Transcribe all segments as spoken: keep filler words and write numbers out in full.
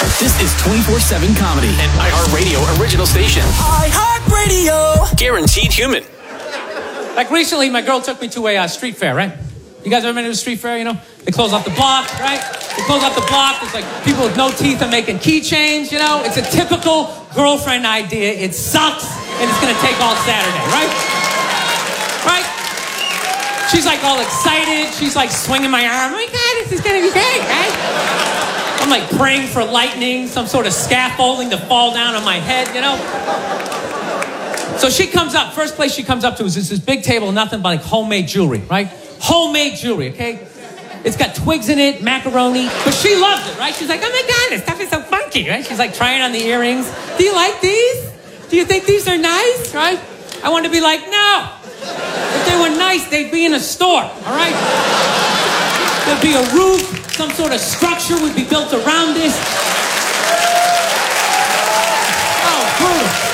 This is twenty-four seven Comedy, an iHeartRadio original station. iHeartRadio! Guaranteed human. Like recently, my girl took me to a uh, street fair, right? You guys ever been to a street fair, you know? They close off the block, right? They close off the block. There's like people with no teeth are making keychains, you know? It's a typical girlfriend idea. It sucks, and it's going to take all Saturday, right? Right? She's like all excited. She's like swinging my arm. Oh my God, this is going to be great, right? I'm like praying for lightning, some sort of scaffolding to fall down on my head, you know? So she comes up, first place she comes up to is this, this big table, nothing but like homemade jewelry, right? Homemade jewelry, okay? It's got twigs in it, macaroni, but she loves it, right? She's like, oh my God, this stuff is so funky, right? She's like trying on the earrings. Do you like these? Do you think these are nice, right? I want to be like, no. If they were nice, they'd be in a store, all right? There'd be a roof, some sort of structure would be built around this. Oh, brutal.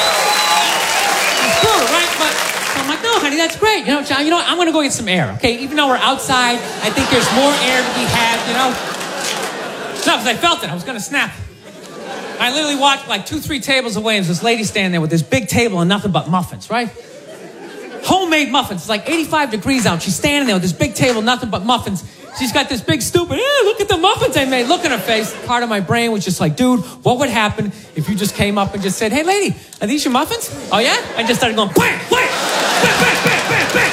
I'm like, no, honey, that's great. You know, John, you know what? I'm going to go get some air, okay? Even though we're outside, I think there's more air to be had, you know? No, because I felt it. I was going to snap. I literally walked like two, three tables away, and there's this lady standing there with this big table and nothing but muffins, right? Homemade muffins. It's like eighty-five degrees out. She's standing there with this big table, nothing but muffins. She's got this big stupid, eh, look at the muffins I made. Look at her face. Part of my brain was just like, dude, what would happen if you just came up and just said, hey, lady, are these your muffins? Oh, yeah? I just started going, bang, bang, bang, bang, bang, bang, bang.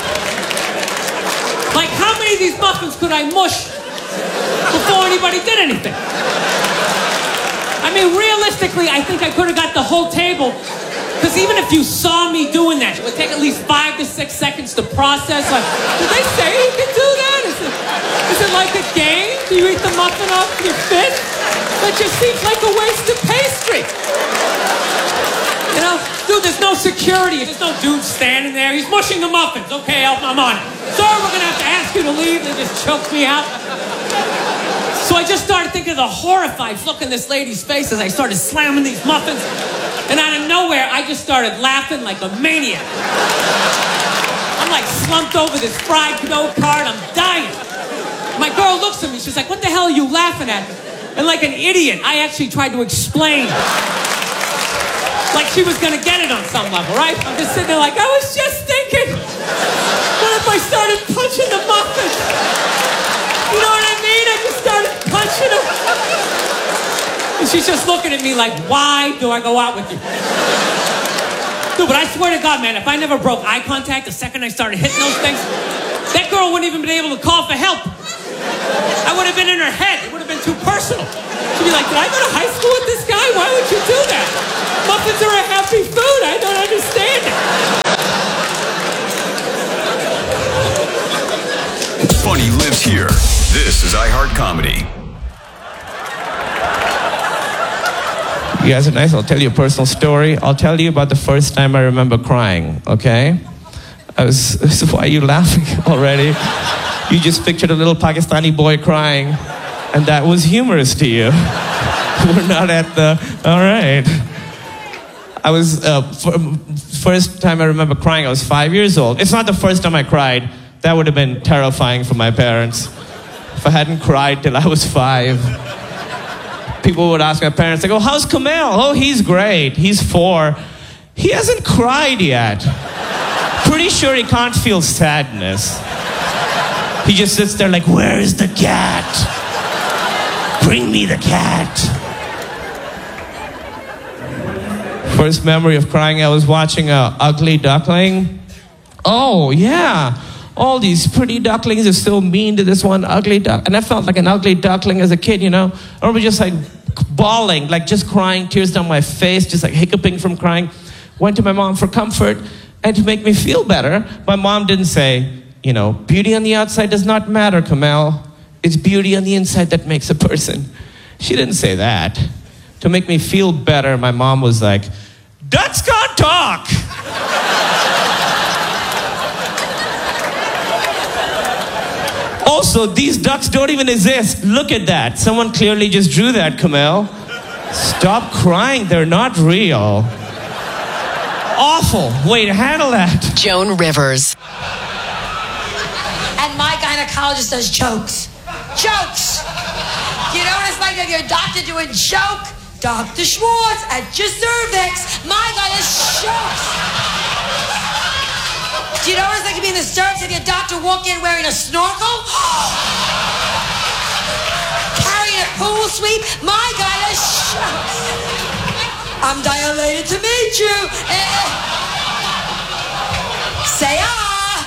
Like, how many of these muffins could I mush before anybody did anything? I mean, realistically, I think I could have got the whole table. Because even if you saw me doing that, it would take at least five to six seconds to process. Like, did they say you can do that? Is it, is it like a game? Do you eat the muffin off your fist? That just seems like a waste of pastry. You know, dude, there's no security. There's no dude standing there. He's mushing the muffins. Okay, I'm on it. Sir, we're going to have to ask you to leave. They just choked me out. So I just started thinking of the horrified look in this lady's face as I started slamming these muffins. And out of nowhere, I just started laughing like a maniac. I'm like slumped over this fried dough cart. I'm dying. My girl looks at me. She's like, what the hell are you laughing at? And like an idiot, I actually tried to explain. Like she was going to get it on some level, right? I'm just sitting there like, I was just thinking, what if I started punching the muffins? You know what I mean? I just started punching them. And she's just looking at me like, why do I go out with you? Dude, but I swear to God, man, if I never broke eye contact the second I started hitting those things, that girl wouldn't even been able to call for help. I would have been in her head. It would have been too personal. She'd be like, did I go to high school with this guy? Why would you do that? Muffins are a happy food. I don't understand it. Funny lives here. This is iHeart Comedy. You guys are nice. I'll tell you a personal story. I'll tell you about the first time I remember crying, okay? I was, why are you laughing already? You just pictured a little Pakistani boy crying, and that was humorous to you. We're not at the, all right. I was, uh, for, first time I remember crying, I was five years old. It's not the first time I cried. That would have been terrifying for my parents. If I hadn't cried till I was five. People would ask my parents, like, oh, how's Kamel? Oh, he's great. He's four. He hasn't cried yet. Pretty sure he can't feel sadness. He just sits there like, where is the cat? Bring me the cat. First memory of crying, I was watching uh, Ugly Duckling. Oh, yeah. All these pretty ducklings are so mean to this one ugly duck. And I felt like an ugly duckling as a kid, you know. I remember just like bawling, like just crying, tears down my face, just like hiccuping from crying. Went to my mom for comfort and to make me feel better. My mom didn't say, you know, beauty on the outside does not matter, Kamel. It's beauty on the inside that makes a person. She didn't say that. To make me feel better, my mom was like, ducks can't talk. Also, these ducks don't even exist. Look at that. Someone clearly just drew that, Kamel. Stop crying. They're not real. Awful. Wait, handle that. Joan Rivers. And my gynecologist does jokes. Jokes! You know what it's like of your doctor doing joke. Doctor Schwartz at your cervix. My God, it shocks. Do you know what it's like to be in the stirrups if your doctor walk in wearing a snorkel? Carrying a pool sweep? My God, it shocks. I'm dilated to meet you. Eh. Say ah.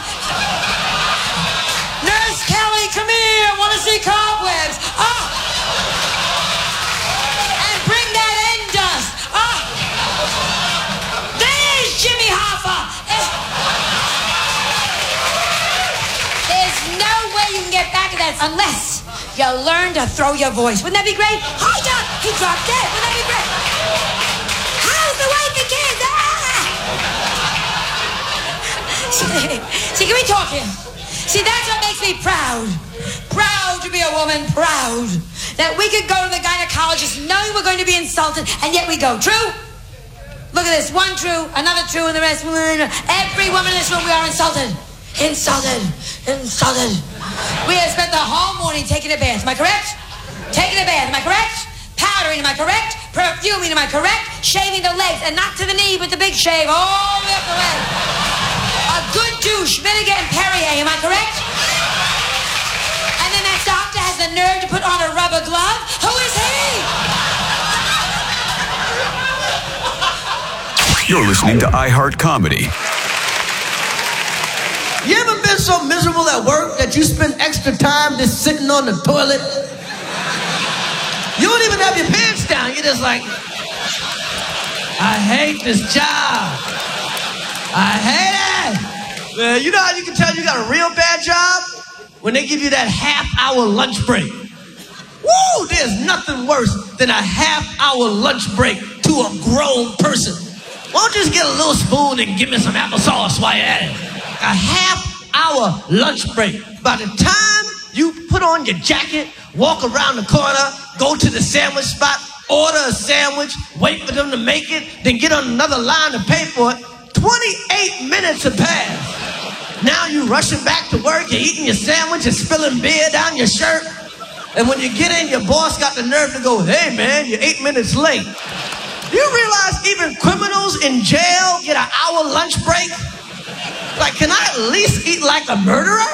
Nurse Kelly, come here. Want to see cobwebs? Ah. And bring that end dust. Ah. There's Jimmy Hoffa. Eh. There's no way you can get back to that unless you learn to throw your voice. Wouldn't that be great? Hold up. He dropped dead. Wouldn't that be great? How's the wife and kids? Ah. See, can we talk here? See, that's what makes me proud. Proud to be a woman, proud. That we could go to the gynecologist knowing we're going to be insulted, and yet we go. True? Look at this. One true, another true, and the rest. Every woman in this room, we are insulted. Insulted. Insulted. We have spent the whole morning taking a bath. Am I correct? Taking a bath. Am I correct? Powdering. Am I correct? Perfuming. Am I correct? Shaving the legs, and not to the knee, but the big shave all the way up the leg. A good douche, Vinegar and Perrier, am I correct? And then that doctor has the nerve to put on a rubber glove? Who is he? You're listening to iHeart Comedy. You ever been so miserable at work that you spend extra time just sitting on the toilet? You don't even have your pants down. You're just like, I hate this job. I hate it. Man, you know how you can tell you got a real bad job? When they give you that half-hour lunch break. Woo! There's nothing worse than a half-hour lunch break to a grown person. Why don't you just get a little spoon and give me some applesauce while you're at it? A half-hour lunch break. By the time you put on your jacket, walk around the corner, go to the sandwich spot, order a sandwich, wait for them to make it, then get on another line to pay for it, twenty-eight minutes have passed. Now you rushing back to work, you're eating your sandwich and spilling beer down your shirt. And when you get in, your boss got the nerve to go, hey man, you're eight minutes late. Do you realize even criminals in jail get an hour lunch break? Like, can I at least eat like a murderer?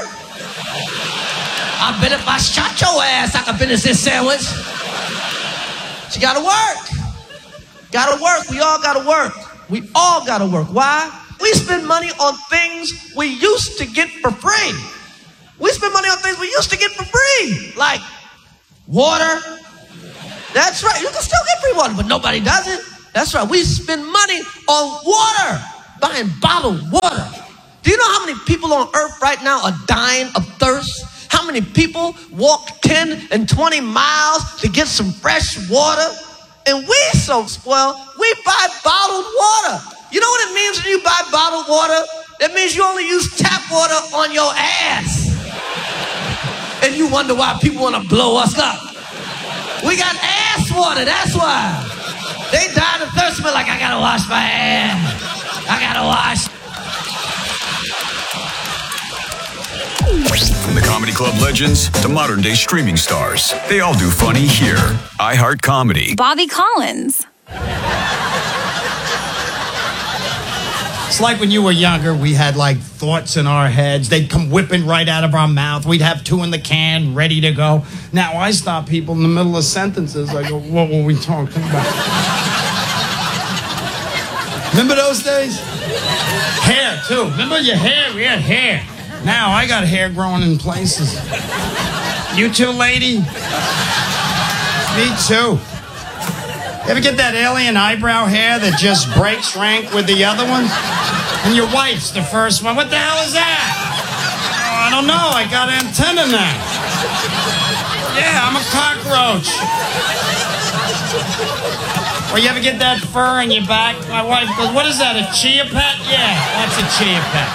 I bet if I shot your ass, I could finish this sandwich. But you gotta work. Gotta work, we all gotta work. We all gotta work. Why? We spend money on things we used to get for free. We spend money on things we used to get for free. Like water. That's right. You can still get free water, but nobody does it. That's right. We spend money on water. Buying bottled water. Do you know how many people on earth right now are dying of thirst? How many people walk ten and twenty miles to get some fresh water? And we so spoiled, we buy bottled water. You know what it means when you buy bottled water? That means you only use tap water on your ass. And you wonder why people want to blow us up. We got ass water, that's why. They died of thirst, but like, I gotta wash my ass. I gotta wash. From the comedy club legends to modern day streaming stars, they all do funny here. iHeart Comedy. Bobby Collins. It's like when you were younger, we had like thoughts in our heads. They'd come whipping right out of our mouth. We'd have two in the can, ready to go. Now I stop people in the middle of sentences. I go, what were we talking about? Remember those days? Hair, too. Remember your hair? We had hair. Now I got hair growing in places. You too, lady? Me too. You ever get that alien eyebrow hair that just breaks rank with the other one? And your wife's the first one. What the hell is that? Oh, I don't know. I got antenna now. Yeah, I'm a cockroach. Or you ever get that fur on your back? My wife goes, what is that, a chia pet? Yeah, that's a chia pet.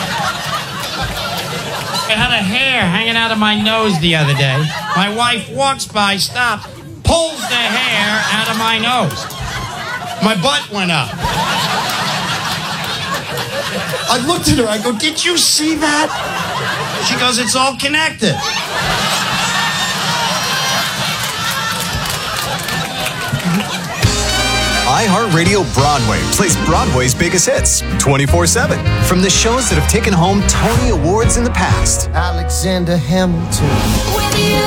I had a hair hanging out of my nose the other day. My wife walks by, stops, pulls the hair out of my nose. My butt went up. I looked at her, I go, did you see that? She goes, it's all connected. iHeartRadio Broadway plays Broadway's biggest hits twenty-four seven. From the shows that have taken home Tony Awards in the past. Alexander Hamilton. With you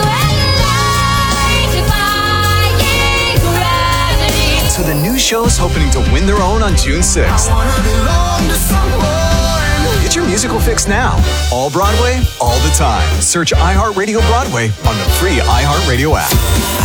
and defying gravity. To the new shows hoping to win their own on June sixth. I wanna belong to someone. Get your musical fix now. All Broadway, all the time. Search iHeartRadio Broadway on the free iHeartRadio app.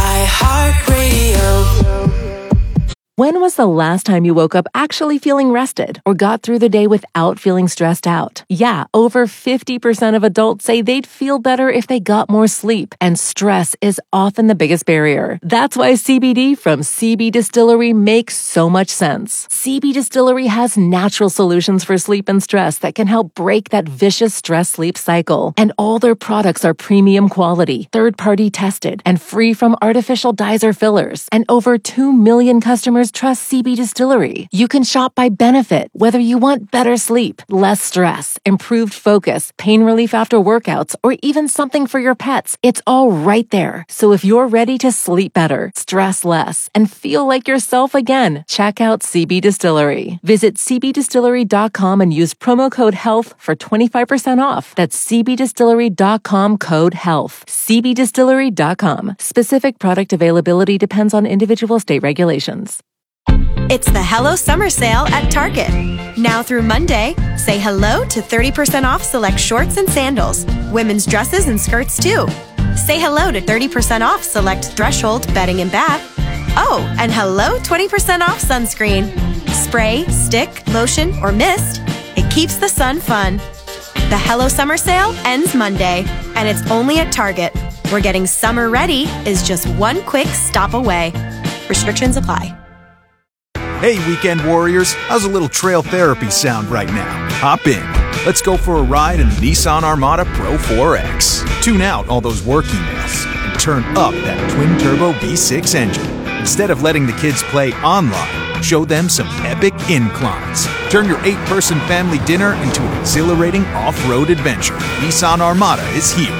iHeartRadio. When was the last time you woke up actually feeling rested or got through the day without feeling stressed out? Yeah, over fifty percent of adults say they'd feel better if they got more sleep, and stress is often the biggest barrier. That's why C B D from C B Distillery makes so much sense. C B Distillery has natural solutions for sleep and stress that can help break that vicious stress-sleep cycle. And all their products are premium quality, third-party tested, and free from artificial dyes or fillers. And over two million customers trust C B Distillery. You can shop by benefit, whether you want better sleep, less stress, improved focus, pain relief after workouts, or even something for your pets. It's all right there. So if you're ready to sleep better, stress less, and feel like yourself again, check out C B Distillery. Visit c b distillery dot com and use promo code HEALTH for twenty-five percent off. That's c b distillery dot com code HEALTH. c b distillery dot com. Specific product availability depends on individual state regulations. It's the Hello Summer Sale at Target. Now through Monday, say hello to thirty percent off select shorts and sandals, women's dresses and skirts too. Say hello to thirty percent off select Threshold bedding and bath. Oh, and hello twenty percent off sunscreen. Spray, stick, lotion, or mist. It keeps the sun fun. The Hello Summer Sale ends Monday, and it's only at Target, where getting summer ready is just one quick stop away. Restrictions apply. Hey, weekend warriors, how's a little trail therapy sound right now? Hop in. Let's go for a ride in the Nissan Armada Pro four X. Tune out all those work emails and turn up that twin-turbo V six engine. Instead of letting the kids play online, show them some epic inclines. Turn your eight-person family dinner into an exhilarating off-road adventure. Nissan Armada is here.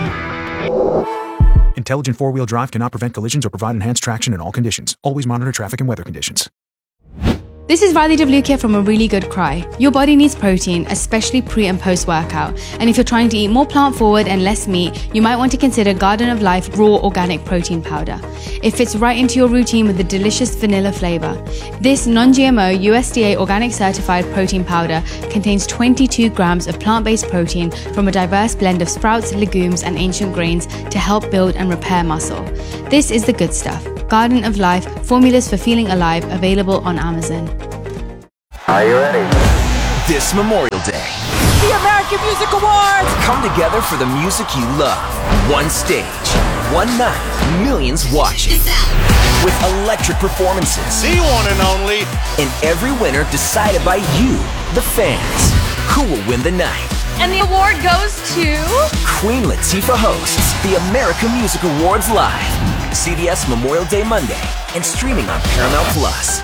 Intelligent four-wheel drive cannot prevent collisions or provide enhanced traction in all conditions. Always monitor traffic and weather conditions. This is Riley Devlukia from A Really Good Cry. Your body needs protein, especially pre and post workout. And if you're trying to eat more plant forward and less meat, you might want to consider Garden of Life Raw Organic Protein Powder. It fits right into your routine with a delicious vanilla flavor. This non-G M O U S D A organic certified protein powder contains twenty-two grams of plant-based protein from a diverse blend of sprouts, legumes, and ancient grains to help build and repair muscle. This is the good stuff. Garden of Life, formulas for feeling alive, available on Amazon. Are you ready? This Memorial Day, the American Music Awards come together for the music you love. One stage, one night, millions watching. With electric performances. The one and only. And every winner decided by you, the fans. Who will win the night? And the award goes to... Queen Latifah hosts the American Music Awards live. C B S Memorial Day Monday and streaming on Paramount Plus.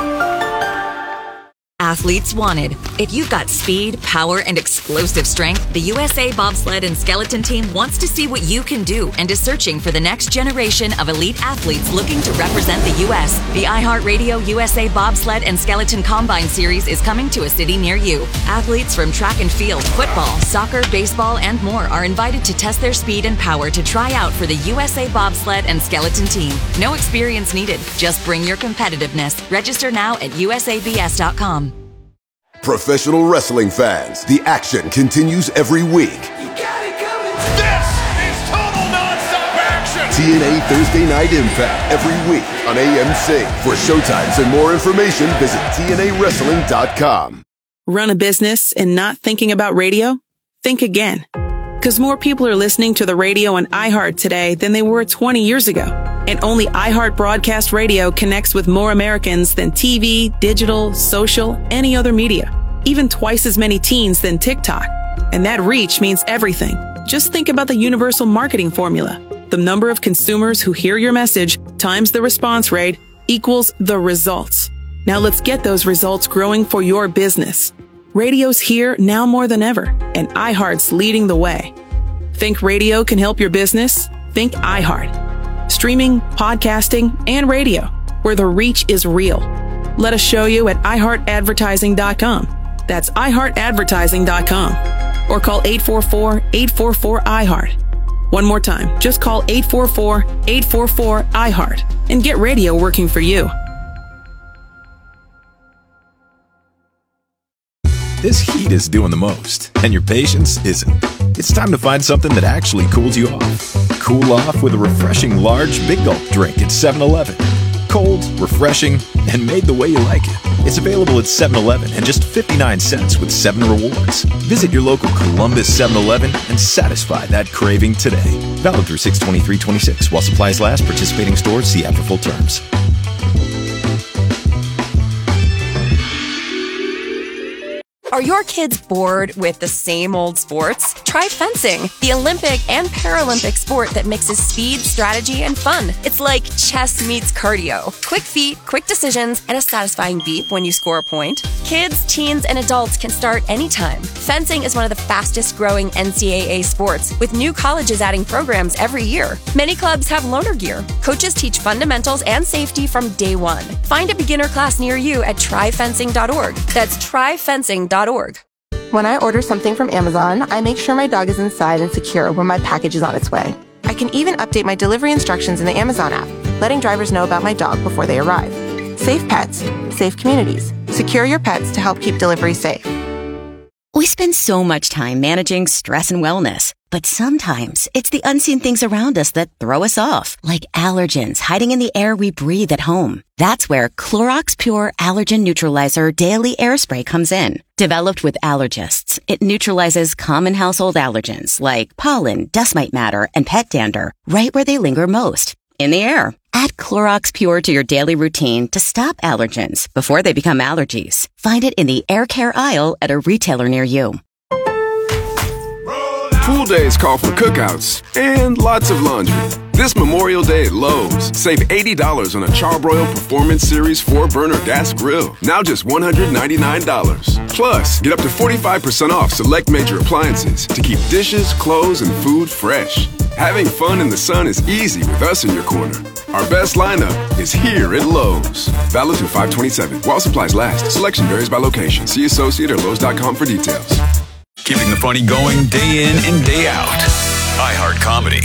Athletes wanted. If you've got speed, power, and explosive strength, the U S A Bobsled and Skeleton Team wants to see what you can do and is searching for the next generation of elite athletes looking to represent the U S The iHeartRadio U S A Bobsled and Skeleton Combine Series is coming to a city near you. Athletes from track and field, football, soccer, baseball, and more are invited to test their speed and power to try out for the U S A Bobsled and Skeleton Team. No experience needed. Just bring your competitiveness. Register now at U S A B S dot com. Professional wrestling fans, the action continues every week. You got it coming. This is total nonstop action. T N A Thursday Night Impact every week on A M C. For showtimes and more information, visit T N A wrestling dot com. Run a business and not thinking about radio? Think again. Because more people are listening to the radio on iHeart today than they were twenty years ago. And only iHeart Broadcast Radio connects with more Americans than T V, digital, social, any other media. Even twice as many teens than TikTok. And that reach means everything. Just think about the universal marketing formula. The number of consumers who hear your message times the response rate equals the results. Now let's get those results growing for your business. Radio's here now more than ever, and iHeart's leading the way. Think radio can help your business? Think iHeart. Streaming, podcasting, and radio. where the reach is real. Let us show you at i heart advertising dot com. That's i heart advertising dot com. Or call eight four four, eight four four, I heart. One more time, just call eight four four, eight four four, I heart and get radio working for you. This heat is doing the most, and your patience isn't. It's time to find something that actually cools you off. Cool off with a refreshing large Big Gulp drink at seven eleven. Cold, refreshing, and made the way you like it. It's available at seven eleven and just fifty-nine cents with seven rewards. Visit your local Columbus seven eleven and satisfy that craving today. Valid through six twenty-three twenty-six. While supplies last, participating stores see app for full terms. Are your kids bored with the same old sports? Try fencing, the Olympic and Paralympic sport that mixes speed, strategy, and fun. It's like chess meets cardio. Quick feet, quick decisions, and a satisfying beep when you score a point. Kids, teens, and adults can start anytime. Fencing is one of the fastest growing N C double A sports, with new colleges adding programs every year. Many clubs have loaner gear. Coaches teach fundamentals and safety from day one. Find a beginner class near you at try fencing dot org. That's try fencing dot org. When I order something from Amazon, I make sure my dog is inside and secure when my package is on its way. I can even update my delivery instructions in the Amazon app, letting drivers know about my dog before they arrive. Safe pets, safe communities. Secure your pets to help keep delivery safe. We spend so much time managing stress and wellness, but sometimes it's the unseen things around us that throw us off, like allergens hiding in the air we breathe at home. That's where Clorox Pure Allergen Neutralizer Daily Air Spray comes in. Developed with allergists, it neutralizes common household allergens like pollen, dust mite matter, and pet dander right where they linger most, in the air. Add Clorox Pure to your daily routine to stop allergens before they become allergies. Find it in the air care aisle at a retailer near you. Pool days call for cookouts and lots of laundry. This Memorial Day at Lowe's, save eighty dollars on a Charbroil Performance Series four burner gas grill. Now just one hundred ninety-nine dollars. Plus, get up to forty-five percent off select major appliances to keep dishes, clothes, and food fresh. Having fun in the sun is easy with us in your corner. Our best lineup is here at Lowe's. Valid through five twenty-seven. While supplies last. Selection varies by location. See associate or lowes dot com for details. Keeping the funny going day in and day out. iHeart Comedy.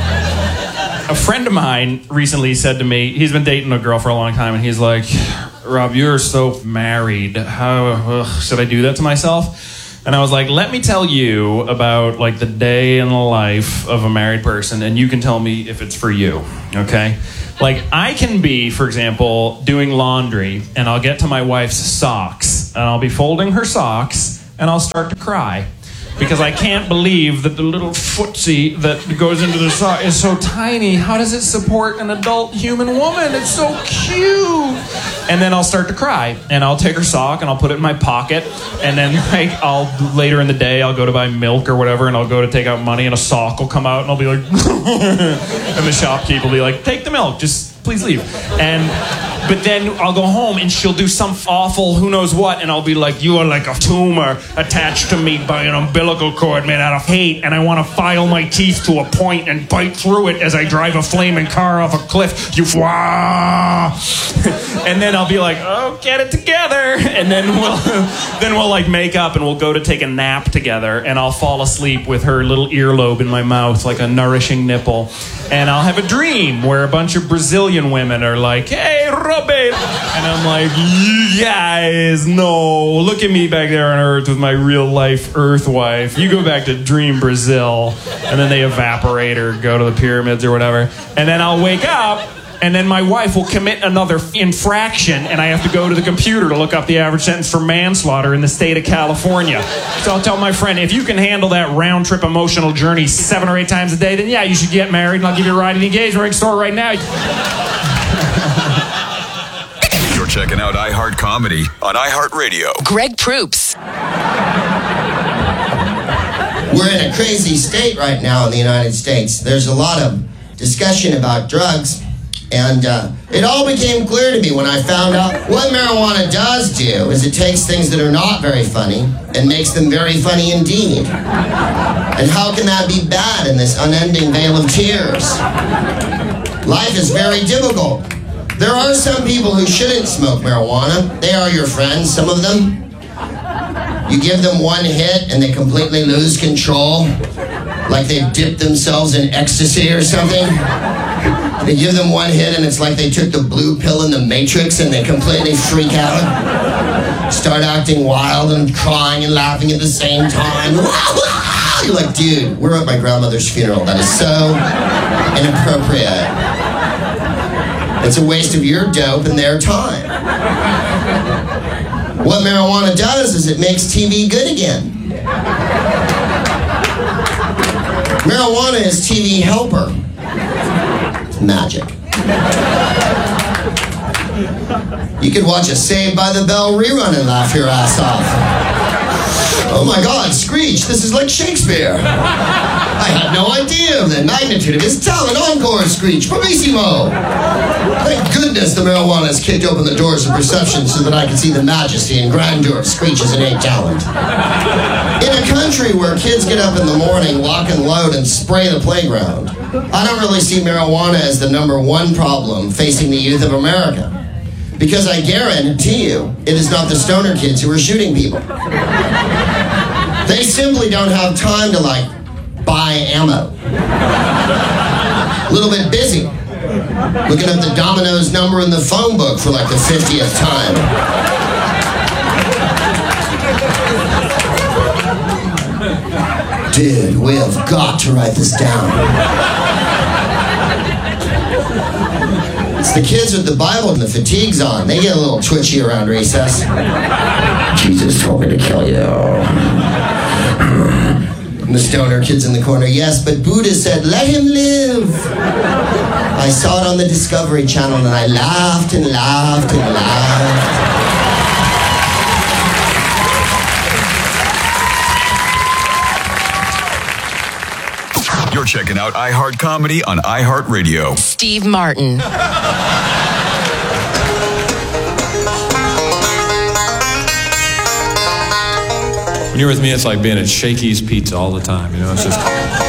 A friend of mine recently said to me, he's been dating a girl for a long time, and he's like, Rob, you're so married. How ugh, should I do that to myself? And I was like, let me tell you about like the day in the life of a married person, and you can tell me if it's for you, okay? Like, I can be, for example, doing laundry, and I'll get to my wife's socks, and I'll be folding her socks, and I'll start to cry. Because I can't believe that the little footsie that goes into the sock is so tiny. How does it support an adult human woman? It's so cute. And then I'll start to cry. And I'll take her sock and I'll put it in my pocket. And then like I'll later in the day I'll go to buy milk or whatever, and I'll go to take out money and a sock will come out and I'll be like and the shopkeep will be like, take the milk, just please leave. And but then I'll go home and she'll do some awful who knows what, and I'll be like, you are like a tumor attached to me by an umbilical cord made out of hate, and I want to file my teeth to a point and bite through it as I drive a flaming car off a cliff. You wah. And then I'll be like, oh, get it together. And then we'll then we'll like make up and we'll go to take a nap together, and I'll fall asleep with her little earlobe in my mouth like a nourishing nipple. And I'll have a dream where a bunch of Brazilian women are like, hey, Robbie. And I'm like, you guys, no. Look at me back there on Earth with my real life Earth wife. You go back to Dream Brazil. And then they evaporate or go to the pyramids or whatever. And then I'll wake up, and then my wife will commit another infraction, and I have to go to the computer to look up the average sentence for manslaughter in the state of California. So I'll tell my friend, if you can handle that round-trip emotional journey seven or eight times a day, then yeah, you should get married, and I'll give you a ride to the engagement ring store right now. You're checking out iHeart Comedy on iHeartRadio. Greg Proops. We're in a crazy state right now in the United States. There's a lot of discussion about drugs. And uh, it all became clear to me when I found out what marijuana does do is it takes things that are not very funny and makes them very funny indeed. And how can that be bad in this unending vale of tears? Life is very difficult. There are some people who shouldn't smoke marijuana. They are your friends, some of them. You give them one hit and they completely lose control, like they've dipped themselves in ecstasy or something. They give them one hit and it's like they took the blue pill in the Matrix and they completely freak out. Start acting wild and crying and laughing at the same time. You're like, dude, we're at my grandmother's funeral. That is so inappropriate. It's a waste of your dope and their time. What marijuana does is it makes T V good again. Marijuana is T V helper. Magic. You could watch a Saved by the Bell rerun and laugh your ass off. Oh my God, Screech, this is like Shakespeare. I had no idea of the magnitude of his talent. Encore, Screech, bravissimo. Thank goodness the marijuana has kicked open the doors of perception so that I can see the majesty and grandeur of Screech's innate talent. In a country where kids get up in the morning, lock and load, and spray the playground, I don't really see marijuana as the number one problem facing the youth of America. Because I guarantee you, it is not the stoner kids who are shooting people. They simply don't have time to, like, buy ammo. A little bit busy. Looking up the Domino's number in the phone book for, like, the fiftieth time. Dude, we have got to write this down. It's the kids with the Bible and the fatigues on. They get a little twitchy around recess. Jesus told me to kill you. And the stoner kids in the corner, yes, but Buddha said, let him live. I saw it on the Discovery Channel and I laughed and laughed and laughed. You're checking out iHeart Comedy on iHeartRadio. Steve Martin. When you're with me, it's like being at Shakey's Pizza all the time. You know, it's just